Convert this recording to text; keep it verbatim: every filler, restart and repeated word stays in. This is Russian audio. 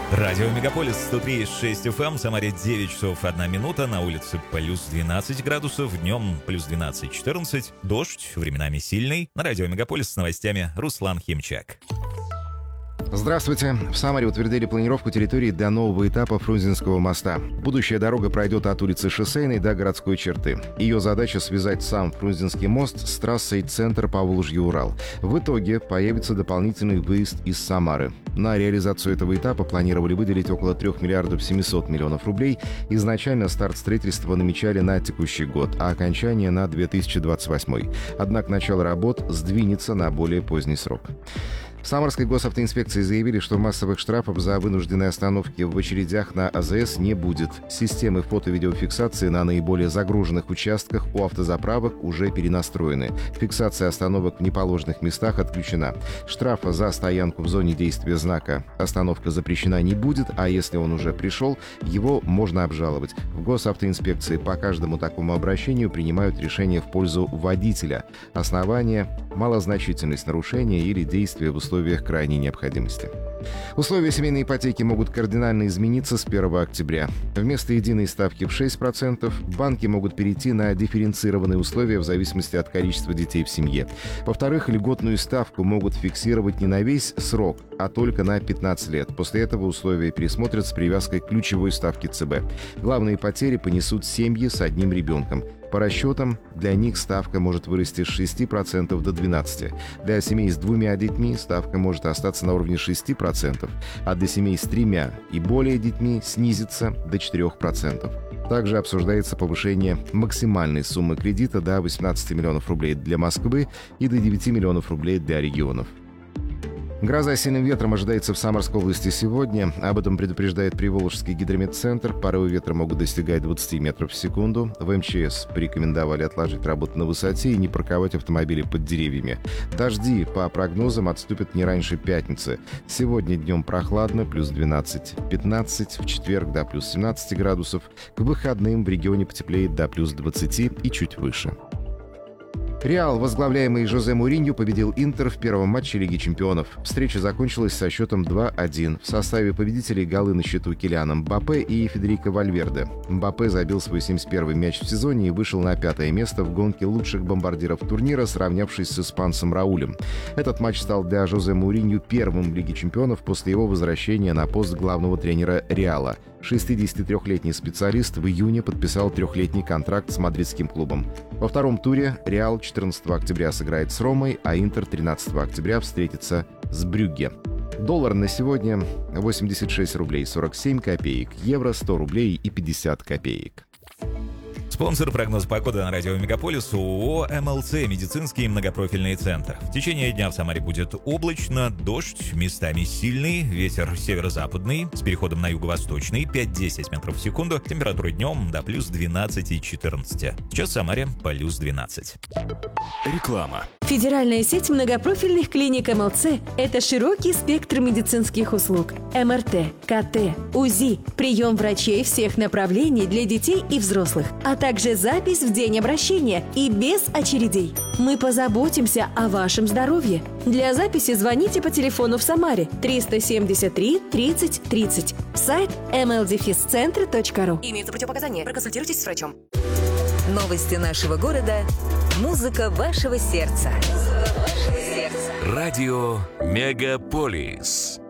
Радио Мегаполис сто три и шесть эф эм, в Самаре девять часов одна минута, на улице плюс двенадцать градусов, днем плюс двенадцать-четырнадцать, дождь, временами сильный. На Радио Мегаполис с новостями Руслан Химчак. Здравствуйте. В Самаре утвердили планировку территории до нового этапа Фрунзенского моста. Будущая дорога пройдет от улицы Шоссейной до городской черты. Ее задача — связать сам Фрунзенский мост с трассой центр Поволжье-Урал. В итоге появится дополнительный выезд из Самары. На реализацию этого этапа планировали выделить около трех миллиардов семисот миллионов рублей. Изначально старт строительства намечали на текущий год, а окончание — на две тысячи двадцать восьмой. Однако начало работ сдвинется на более поздний срок. В Самарской госавтоинспекции заявили, что массовых штрафов за вынужденные остановки в очередях на а зэ эс не будет. Системы фото-видеофиксации на наиболее загруженных участках у автозаправок уже перенастроены. Фиксация остановок в неположенных местах отключена. Штрафа за стоянку в зоне действия знака «Остановка запрещена» не будет, а если он уже пришел, его можно обжаловать. В госавтоинспекции по каждому такому обращению принимают решение в пользу водителя. Основание — малозначительность нарушения или действия в условиях крайней необходимости. Условия семейной ипотеки могут кардинально измениться с первого октября. Вместо единой ставки в шесть процентов банки могут перейти на дифференцированные условия в зависимости от количества детей в семье. Во-вторых, льготную ставку могут фиксировать не на весь срок, а только на пятнадцать лет. После этого условия пересмотрят с привязкой к ключевой ставке цэ бэ. Главные потери понесут семьи с одним ребенком. По расчетам, для них ставка может вырасти с шести процентов до двенадцати процентов. Для семей с двумя детьми ставка может остаться на уровне шести процентов, а для семей с тремя и более детьми снизится до четырёх процентов. Также обсуждается повышение максимальной суммы кредита до восемнадцати миллионов рублей для Москвы и до девяти миллионов рублей для регионов. Гроза с сильным ветром ожидается в Самарской области сегодня. Об этом предупреждает Приволжский гидрометцентр. Порывы ветра могут достигать двадцати метров в секунду. В эм че эс порекомендовали отложить работу на высоте и не парковать автомобили под деревьями. Дожди, по прогнозам, отступят не раньше пятницы. Сегодня днем прохладно, плюс двенадцать-пятнадцать, в четверг до плюс семнадцати градусов. К выходным в регионе потеплеет до плюс двадцати и чуть выше. Реал, возглавляемый Жозе Муринью, победил Интер в первом матче Лиги чемпионов. Встреча закончилась со счетом два один. В составе победителей голы на счету Килиана Мбаппе и Федерико Вальверде. Мбаппе забил свой семьдесят первый мяч в сезоне и вышел на пятое место в гонке лучших бомбардиров турнира, сравнявшись с испанцем Раулем. Этот матч стал для Жозе Муринью первым в Лиге чемпионов после его возвращения на пост главного тренера Реала. шестидесятитрёхлетний специалист в июне подписал трехлетний контракт с мадридским клубом. Во втором туре Реал четырнадцатого октября сыграет с Ромой, а Интер тринадцатого октября встретится с Брюгге. Доллар на сегодня восемьдесят шесть рублей сорок семь копеек, евро сто рублей и пятьдесят копеек. Спонсор прогноза погоды на Радио Мегаполис — ООО эм эл цэ «Медицинский многопрофильный центр». В течение дня в Самаре будет облачно, дождь, местами сильный, ветер северо-западный с переходом на юго-восточный, пять-десять метров в секунду, температура днем до плюс двенадцати-четырнадцати. Сейчас в Самаре плюс двенадцать. Реклама. Федеральная сеть многопрофильных клиник эм эл цэ – это широкий спектр медицинских услуг. эм эр тэ, ка тэ, УЗИ, прием врачей всех направлений для детей и взрослых, а также запись в день обращения и без очередей. Мы позаботимся о вашем здоровье. Для записи звоните по телефону в Самаре триста семьдесят три тридцать тридцать. Сайт эм эл дефис центр точка ру. Имеются противопоказания. Проконсультируйтесь с врачом. Новости нашего города. Музыка вашего сердца. Радио Мегаполис.